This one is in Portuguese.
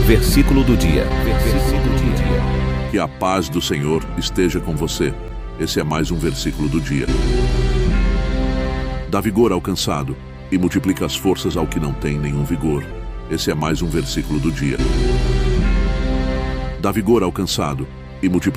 Versículo do dia. Que a paz do Senhor esteja com você. Esse é mais um versículo do dia. Dá vigor ao cansado e multiplica as forças ao que não tem nenhum vigor. Esse é mais um versículo do dia. Dá vigor ao cansado e multiplica